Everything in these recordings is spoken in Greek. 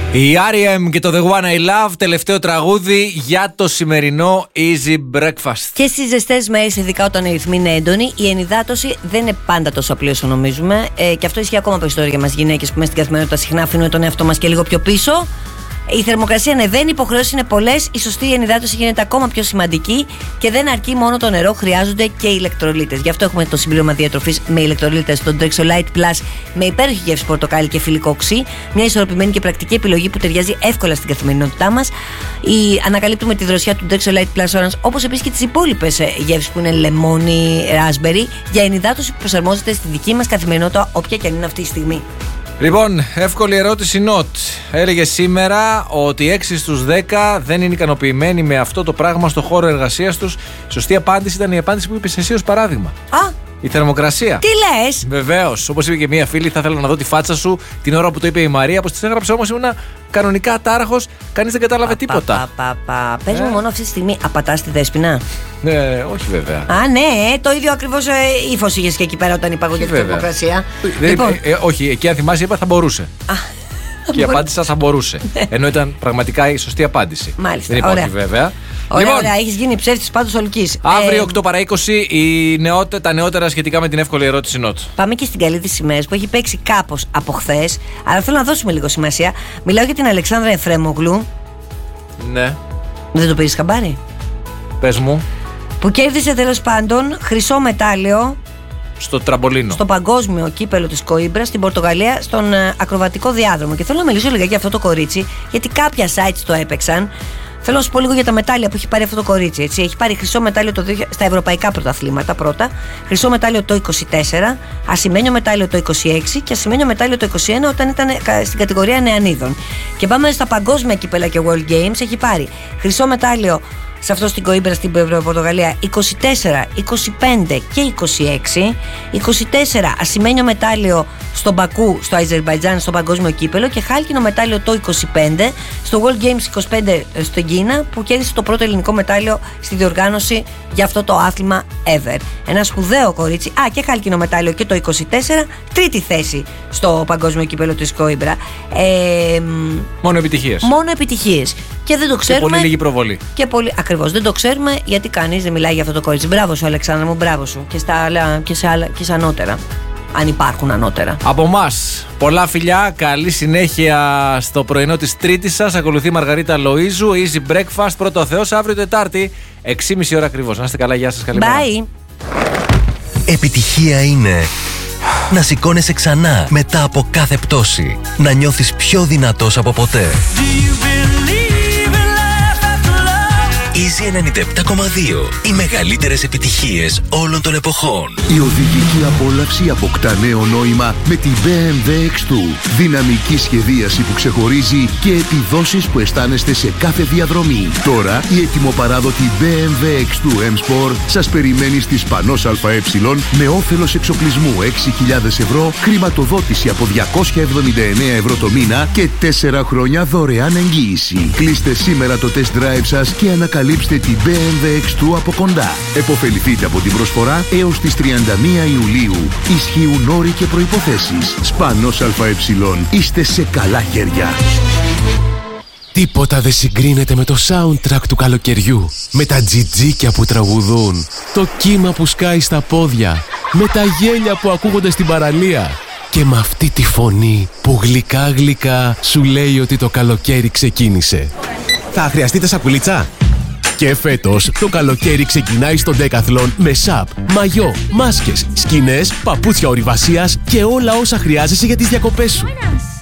Η R.E.M. και το The One I Love, τελευταίο τραγούδι για το σημερινό Easy Breakfast. Και στις ζεστές μέρες, ειδικά όταν η ρυθμή είναι έντονη, η ενυδάτωση δεν είναι πάντα τόσο απλή όσο νομίζουμε. Και αυτό ισχύει ακόμα περισσότερο για μας γυναίκες που μέσα στην καθημερινότητα συχνά αφήνουμε τον εαυτό μας και λίγο πιο πίσω. Η θερμοκρασία ανεβαίνει, οι υποχρεώσεις είναι πολλές, η σωστή ενυδάτωση γίνεται ακόμα πιο σημαντική και δεν αρκεί μόνο το νερό, χρειάζονται και οι ηλεκτρολίτες. Γι' αυτό έχουμε το συμπλήρωμα διατροφής με ηλεκτρολίτες, το Drexolite Plus, με υπέροχη γεύση πορτοκάλι και φιλικό οξύ. Μια ισορροπημένη και πρακτική επιλογή που ταιριάζει εύκολα στην καθημερινότητά μας. Ανακαλύπτουμε τη δροσιά του Drexolite Plus Orange, όπως επίσης και τις υπόλοιπες γεύσεις που είναι λεμόνι, raspberry, για ενυδάτωση που προσαρμόζεται στη δική μας καθημερινότητα, όποια και αν είναι αυτή η στιγμή. Λοιπόν, εύκολη ερώτηση Νότ. Έλεγε σήμερα ότι 6 στους 10 δεν είναι ικανοποιημένοι με αυτό το πράγμα στο χώρο εργασίας τους. Σωστή απάντηση ήταν η απάντηση που είπες εσύ ως παράδειγμα. Η θερμοκρασία. Τι λες? Βεβαίως. Όπως είπε και μία φίλη, θα ήθελα να δω τη φάτσα σου την ώρα που το είπε η Μαρία. Πως της έγραψε όμως ήμουνα κανονικά ατάραχος, κανείς δεν κατάλαβε τίποτα. Πες μου μόνο αυτή τη στιγμή, απατάς τη Δέσποινα? Όχι βέβαια. Ναι, το ίδιο ακριβώς ύφος είχες και εκεί πέρα όταν είπα εγώ για τη θερμοκρασία. Όχι, εκεί αν θυμάσαι είπα θα μπορούσε. Και η απάντησα θα μπορούσε. Ενώ ήταν πραγματικά η σωστή απάντηση. Μάλιστα. Δεν είπα όχι βέβαια. Ωραία, ωραία, έχεις γίνει ψεύτης πάντως ολικής. Αύριο 8 παρά 20 τα νεότερα σχετικά με την εύκολη ερώτηση Νότ. Πάμε και στην καλή της ημέρας που έχει παίξει κάπως από χθες, αλλά θέλω να δώσουμε λίγο σημασία. Μιλάω για την Αλεξάνδρα Εφρέμογλου. Ναι. Δεν το πήρες χαμπάρι? Πες μου. Που κέρδισε τέλος πάντων χρυσό μετάλλιο στο τραμπολίνο, στο παγκόσμιο κύπελο της Κοίμπρα στην Πορτογαλία, στον ακροβατικό διάδρομο. Και θέλω να μιλήσω λίγα για αυτό το κορίτσι, γιατί κάποια sites το έπαιξαν. Θέλω να σου πω λίγο για τα μετάλλια που έχει πάρει αυτό το κορίτσι. Έτσι. Έχει πάρει χρυσό μετάλλιο στα ευρωπαϊκά πρωταθλήματα πρώτα, χρυσό μετάλλιο το 24, ασημένιο μετάλλιο το 26 και ασημένιο μετάλλιο το 21 όταν ήταν στην κατηγορία νεανίδων. Και πάμε στα παγκόσμια κύπελα και World Games. Έχει πάρει χρυσό μετάλλιο σε αυτό στην Κοίμπρα στην Πορτογαλία 24, 25 και 26. 24 ασημένιο μετάλλιο στον Μπακού, στο Αζερμπαϊτζάν, στο παγκόσμιο κύπελο, και χάλκινο μετάλλιο το 25 στο World Games 25 στην Κίνα, που κέρδισε το πρώτο ελληνικό μετάλλιο στη διοργάνωση για αυτό το άθλημα ever. Ένα σπουδαίο κορίτσι. Και χάλκινο μετάλλιο και το 24, τρίτη θέση στο παγκόσμιο κύπελο της Κοίμπρα. Μόνο επιτυχίες. Μόνο επιτυχίες. Και δεν το ξέρουμε. Και πολύ λίγη προβολή. Ακριβώς, δεν το ξέρουμε γιατί κανείς δεν μιλάει για αυτό το κορίτσι. Μπράβο σου, Αλεξάνδρα μου, μπράβο σου. Και σε ανώτερα. Αν υπάρχουν ανώτερα. Από εμάς, πολλά φιλιά, καλή συνέχεια στο πρωινό της Τρίτης σας. Ακολουθεί η Μαργαρίτα Λοΐζου, Easy Breakfast, πρώτο Θεός, αύριο Τετάρτη, 6.30 ώρα ακριβώς. Να είστε καλά, γεια σας, καλημέρα. Bye. Επιτυχία είναι να σηκώνεσαι ξανά μετά από κάθε πτώση. Να νιώθεις πιο δυνατός από ποτέ. Easy 97,2. Οι μεγαλύτερες επιτυχίες όλων των εποχών. Η οδηγική απόλαυση αποκτά νέο νόημα με την BMW X2. Δυναμική σχεδίαση που ξεχωρίζει και επιδόσεις που αισθάνεστε σε κάθε διαδρομή. Τώρα η ετοιμοπαράδοτη BMW X2 M-Sport σας περιμένει στη Σπανός ΑΕ με όφελος εξοπλισμού 6.000 ευρώ, χρηματοδότηση από 279 ευρώ το μήνα και 4 χρόνια δωρεάν εγγύηση. Κλείστε σήμερα το test drive σας και ανακαλύψτε την BMW X2 από κοντά. Εποφεληθείτε από την προσφορά έως τις 31 Ιουλίου. Ισχύουν όροι και προϋποθέσεις. Σπανός ΑΕ. Είστε σε καλά χέρια. Τίποτα δεν συγκρίνεται με το soundtrack του καλοκαιριού. Με τα τζιτζίκια που τραγουδούν, το κύμα που σκάει στα πόδια, με τα γέλια που ακούγονται στην παραλία και με αυτή τη φωνή που γλυκά γλυκά σου λέει ότι το καλοκαίρι ξεκίνησε. Θα χρειαστείτε σακουλίτσα? Και φέτος το καλοκαίρι ξεκινάει στο Decathlon με σαπ, μαγιό, μάσκες, σκηνές, παπούτσια ορειβασίας και όλα όσα χρειάζεσαι για τις διακοπές σου.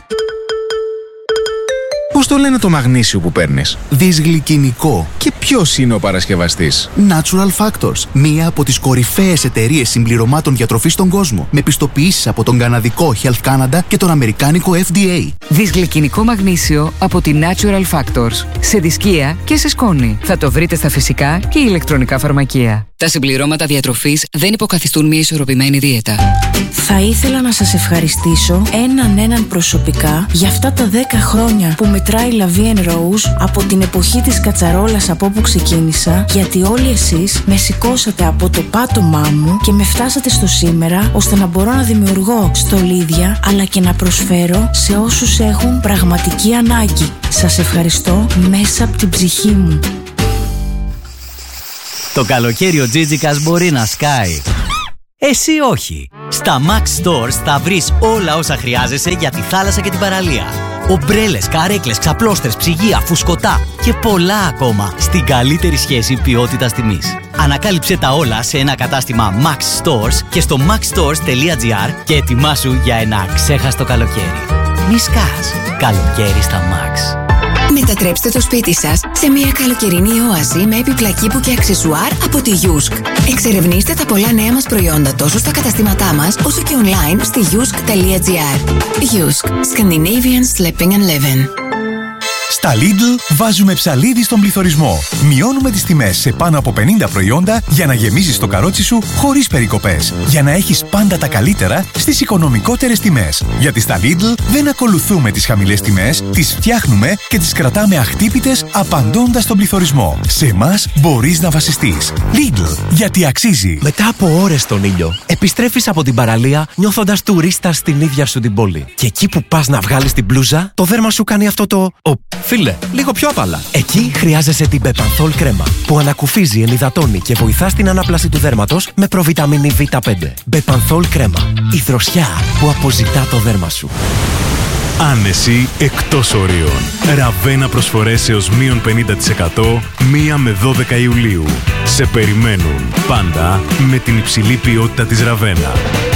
Πώς το λένε το μαγνήσιο που παίρνεις? Δυσγλυκινικό. Και ποιος είναι ο παρασκευαστής? Natural Factors, μία από τις κορυφαίες εταιρείες συμπληρωμάτων διατροφής στον κόσμο, με πιστοποιήσεις από τον καναδικό Health Canada και τον αμερικάνικο FDA. Δυσγλυκινικό μαγνήσιο από τη Natural Factors. Σε δισκία και σε σκόνη. Θα το βρείτε στα φυσικά και ηλεκτρονικά φαρμακεία. Τα συμπληρώματα διατροφής δεν υποκαθιστούν μια ισορροπημένη δίαιτα. Θα ήθελα να σας ευχαριστήσω έναν προσωπικά για αυτά τα 10 χρόνια που μετράμε Cry La Vie en Rose από την εποχή της κατσαρόλας από όπου ξεκίνησα, γιατί όλοι εσείς με σηκώσατε από το πάτωμά μου και με φτάσατε στο σήμερα, ώστε να μπορώ να δημιουργώ στολίδια αλλά και να προσφέρω σε όσους έχουν πραγματική ανάγκη. Σας ευχαριστώ μέσα από την ψυχή μου. Το καλοκαίρι ο Τζίτζικας μπορεί να σκάει. Εσύ όχι. Στα Max Stores θα βρεις όλα όσα χρειάζεσαι για τη θάλασσα και την παραλία. Ομπρέλες, καρέκλες, ξαπλώστρες, ψυγεία, φουσκωτά και πολλά ακόμα στην καλύτερη σχέση ποιότητας-τιμής. Ανακάλυψε τα όλα σε ένα κατάστημα Max Stores και στο maxstores.gr και ετοιμάσου για ένα αξέχαστο καλοκαίρι. Μη σκάς. Καλοκαίρι στα Max. Μετατρέψτε το σπίτι σας σε μια καλοκαιρινή όαση με επιπλά κήπου και αξεσουάρ από τη Yusk. Εξερευνήστε τα πολλά νέα μας προϊόντα τόσο στα καταστήματά μας όσο και online στη yusk.gr. Yusk. Scandinavian Sleeping and Living. Στα Lidl βάζουμε ψαλίδι στον πληθωρισμό. Μειώνουμε τις τιμές σε πάνω από 50 προϊόντα για να γεμίζεις το καρότσι σου χωρίς περικοπές. Για να έχεις πάντα τα καλύτερα στις οικονομικότερες τιμές. Γιατί στα Lidl δεν ακολουθούμε τις χαμηλές τιμές, τις φτιάχνουμε και τις κρατάμε αχτύπητες απαντώντας στον πληθωρισμό. Σε εμάς μπορείς να βασιστείς. Lidl, γιατί αξίζει. Μετά από ώρες στον ήλιο, επιστρέφεις από την παραλία νιώθοντας τουρίστα στην ίδια σου την πόλη. Και εκεί που πας να βγάλεις την μπλούζα, το δέρμα σου κάνει αυτό το... Φίλε, λίγο πιο απαλά. Εκεί χρειάζεσαι την Bepanthol κρέμα που ανακουφίζει, ενυδατώνει και βοηθά στην ανάπλαση του δέρματος με προβιταμίνη Β5. Bepanthol κρέμα. Η δροσιά που αποζητά το δέρμα σου. Άνεση εκτός ορίων. Ραβένα προσφορές έως μείον 50% 1 με 12 Ιουλίου. Σε περιμένουν πάντα με την υψηλή ποιότητα της Ραβένα.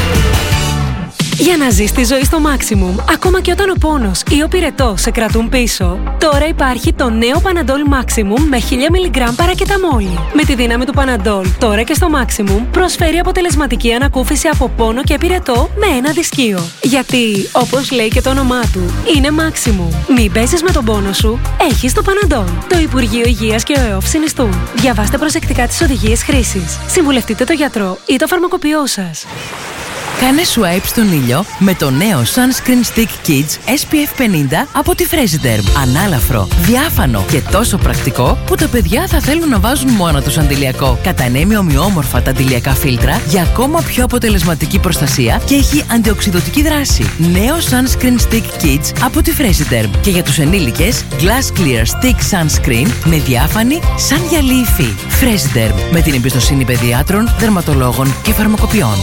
Για να ζεις τη ζωή στο maximum, ακόμα και όταν ο πόνος ή ο πυρετός σε κρατούν πίσω, τώρα υπάρχει το νέο Panadol Maximum με 1000 mg παρακεταμόλη. Με τη δύναμη του Panadol, τώρα και στο Maximum, προσφέρει αποτελεσματική ανακούφιση από πόνο και πυρετό με ένα δισκείο. Γιατί, όπως λέει και το όνομά του, είναι Maximum. Μην παίζεις με τον πόνο σου, έχεις το Panadol. Το Υπουργείο Υγείας και ο ΕΟΦ συνιστούν. Διαβάστε προσεκτικά τις οδηγίες χρήσης. Συμβουλευτείτε το γιατρό ή το φαρμακοποιό σας. Κάνε swipe στον ήλιο με το νέο Sunscreen Stick Kids SPF 50 από τη Fresiderm. Ανάλαφρο, διάφανο και τόσο πρακτικό που τα παιδιά θα θέλουν να βάζουν μόνο τους αντιλιακό. Κατανέμει ομοιόμορφα τα αντιλιακά φίλτρα για ακόμα πιο αποτελεσματική προστασία και έχει αντιοξειδωτική δράση. Νέο Sunscreen Stick Kids από τη Fresiderm. Και για τους ενήλικες, Glass Clear Stick Sunscreen με διάφανη σαν γυαλί υφή. Fresiderm, με την εμπιστοσύνη παιδιάτρων, δερματολόγων και φαρμακοποιών.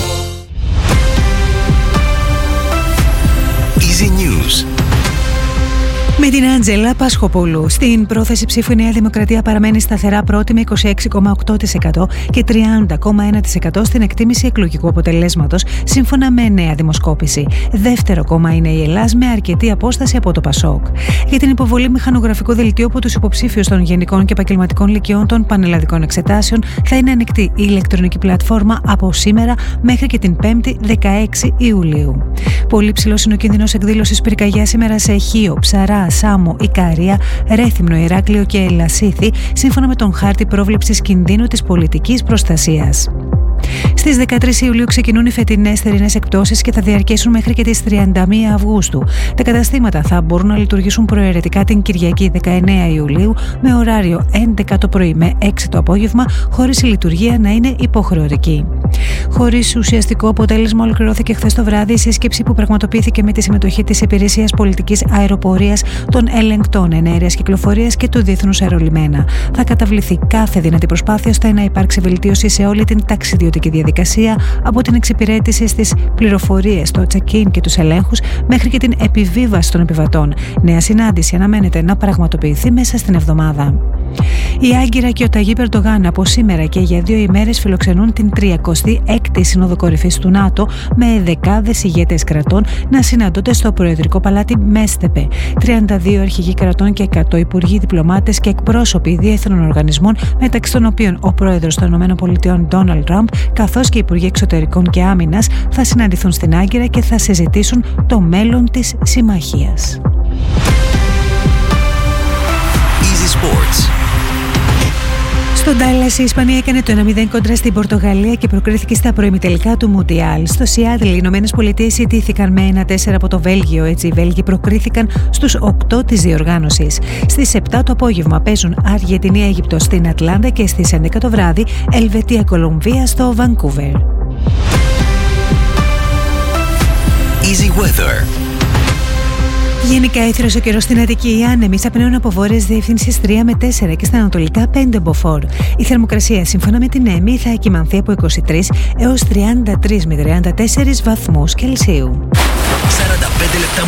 Easy News. Με την Άντζελα Πασχοπούλου. Στην πρόθεση ψήφου η Νέα Δημοκρατία παραμένει σταθερά πρώτη με 26,8% και 30,1% στην εκτίμηση εκλογικού αποτελέσματος, σύμφωνα με νέα δημοσκόπηση. Δεύτερο κόμμα είναι η Ελλάς με αρκετή απόσταση από το Πασόκ. Για την υποβολή μηχανογραφικού δελτίου από τους υποψήφιους των γενικών και επαγγελματικών λυκειών των πανελλαδικών εξετάσεων θα είναι ανοιχτή η ηλεκτρονική πλατφόρμα από σήμερα μέχρι και την 5η 16 Ιουλίου. Πολύ ψηλός είναι ο κίνδυνος εκδήλωσης πυρκαγιάς σήμερα σε Χίο, Ψαρά, Σάμο, Ικαρία, Ρέθυμνο, Ηράκλειο και Ελασίθι, σύμφωνα με τον χάρτη πρόβλεψης κινδύνου της πολιτικής προστασίας. Στις 13 Ιουλίου ξεκινούν οι φετινές θερινές εκπτώσεις και θα διαρκέσουν μέχρι και τις 31 Αυγούστου. Τα καταστήματα θα μπορούν να λειτουργήσουν προαιρετικά την Κυριακή 19 Ιουλίου με ωράριο 11 το πρωί με 6 το απόγευμα, χωρίς η λειτουργία να είναι υποχρεωτική. Χωρίς ουσιαστικό αποτέλεσμα, ολοκληρώθηκε χθες το βράδυ η σύσκεψη που πραγματοποιήθηκε με τη συμμετοχή της Υπηρεσίας Πολιτικής Αεροπορίας, των Ελεγκτών Εναέρειας Κυκλοφορίας και του Διεθνούς Αερολιμένα. Θα καταβληθεί κάθε δυνατή προσπάθεια ώστε να υπάρξει βελτίωση σε όλη την ταξιδιωτική διαδικασία, από την εξυπηρέτηση στις πληροφορίες, το check-in και τους ελέγχους, μέχρι και την επιβίβαση των επιβατών. Νέα συνάντηση αναμένεται να πραγματοποιηθεί μέσα στην εβδομάδα. Η Άγκυρα και ο Ταγίπ Ερντογάν από σήμερα και για 2 ημέρες φιλοξενούν την 36η Σύνοδο Κορυφής του ΝΑΤΟ, με δεκάδες ηγέτες κρατών να συναντώνται στο Προεδρικό Παλάτι Μέστεπε. 32 αρχηγοί κρατών και 100 υπουργοί, διπλωμάτες και εκπρόσωποι διεθνών οργανισμών, μεταξύ των οποίων ο πρόεδρος των ΗΠΑ Ντόναλντ Τραμπ, καθώς και οι υπουργοί εξωτερικών και άμυνας, θα συναντηθούν στην Άγκυρα και θα συζητήσουν το μέλλον της συμμαχίας. Στον Ντάλλας η Ισπανία έκανε το 1-0 κόντρα στην Πορτογαλία και προκρίθηκε στα προημιτελικά του Μουντιάλ. Στο Σιάτλ οι Ηνωμένες Πολιτείες ιτήθηκαν με 1-4 από το Βέλγιο. Έτσι οι Βέλγοι προκρίθηκαν στους 8 της διοργάνωσης. Στις 7 το απόγευμα παίζουν Αργεντινή-Αίγυπτος στην Ατλάντα και στις 11 το βράδυ Ελβετία-Κολομβία στο Βανκούβερ. Easy Weather. Γενικά έθρος ο καιρός στην Αττική. Οι άνεμοι θα πνέουν από βόρειες διευθύνσεις 3 με 4 και στα ανατολικά 5 μποφόρ. Η θερμοκρασία σύμφωνα με την ΕΜΗ θα εκυμανθεί από 23 έως 33 με 34 βαθμούς Κελσίου. 45 λεπτά